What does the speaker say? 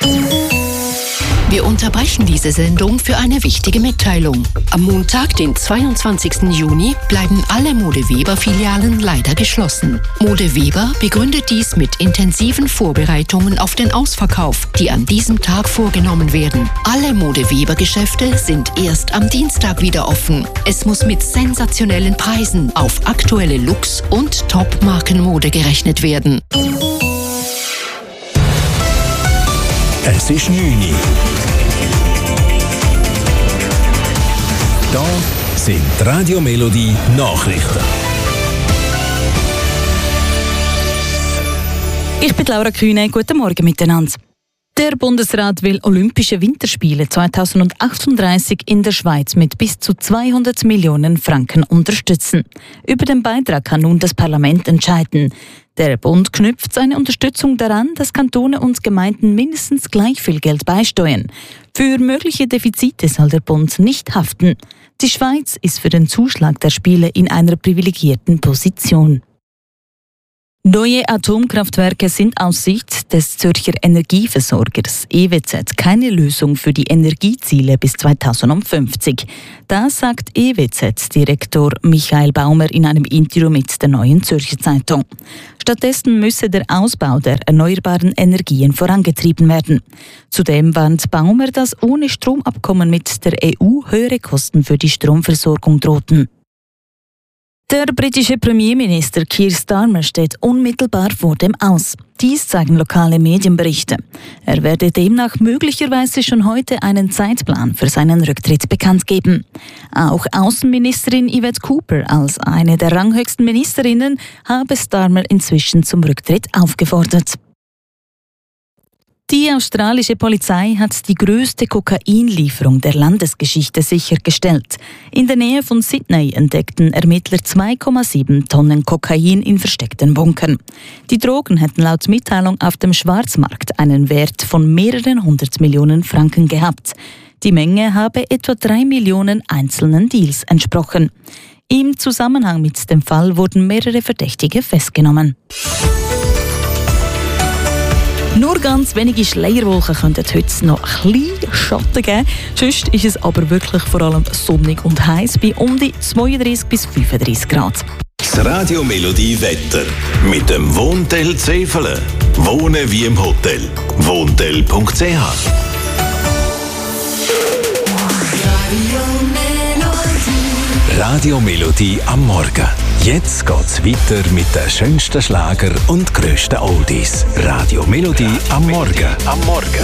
Wir unterbrechen diese Sendung für eine wichtige Mitteilung. Am Montag, den 22. Juni, bleiben alle Mode Weber-Filialen leider geschlossen. Mode Weber begründet dies mit intensiven Vorbereitungen auf den Ausverkauf, die an diesem Tag vorgenommen werden. Alle Mode Weber-Geschäfte sind erst am Dienstag wieder offen. Es muss mit sensationellen Preisen auf aktuelle Looks und Top-Markenmode gerechnet werden. Es ist 9 Uhr. Da sind die Radio Melodie Nachrichten. Ich bin Laura Kühne. Guten Morgen miteinander. Der Bundesrat will Olympische Winterspiele 2038 in der Schweiz mit bis zu 200 Millionen Franken unterstützen. Über den Beitrag kann nun das Parlament entscheiden. Der Bund knüpft seine Unterstützung daran, dass Kantone und Gemeinden mindestens gleich viel Geld beisteuern. Für mögliche Defizite soll der Bund nicht haften. Die Schweiz ist für den Zuschlag der Spiele in einer privilegierten Position. Neue Atomkraftwerke sind aus Sicht des Zürcher Energieversorgers EWZ keine Lösung für die Energieziele bis 2050. Das sagt EWZ-Direktor Michael Baumer in einem Interview mit der Neuen Zürcher Zeitung. Stattdessen müsse der Ausbau der erneuerbaren Energien vorangetrieben werden. Zudem warnt Baumer, dass ohne Stromabkommen mit der EU höhere Kosten für die Stromversorgung drohten. Der britische Premierminister Keir Starmer steht unmittelbar vor dem Aus. Dies zeigen lokale Medienberichte. Er werde demnach möglicherweise schon heute einen Zeitplan für seinen Rücktritt bekannt geben. Auch Außenministerin Yvette Cooper als eine der ranghöchsten Ministerinnen habe Starmer inzwischen zum Rücktritt aufgefordert. Die australische Polizei hat die größte Kokainlieferung der Landesgeschichte sichergestellt. In der Nähe von Sydney entdeckten Ermittler 2,7 Tonnen Kokain in versteckten Bunkern. Die Drogen hätten laut Mitteilung auf dem Schwarzmarkt einen Wert von mehreren 100 Millionen Franken gehabt. Die Menge habe etwa 3 Millionen einzelnen Deals entsprochen. Im Zusammenhang mit dem Fall wurden mehrere Verdächtige festgenommen. Nur ganz wenige Schleierwolken könnten heute noch ein bisschen Schatten geben. Sonst ist es aber wirklich vor allem sonnig und heiß bei um die 32 bis 35 Grad. Das Radio Melodie Wetter mit dem Wohntel Zefelen. Wohnen wie im Hotel. Wohntel.ch. Radio Melodie am Morgen. Jetzt geht's weiter mit den schönsten Schlager und grössten Oldies. Radio Melodie am Morgen.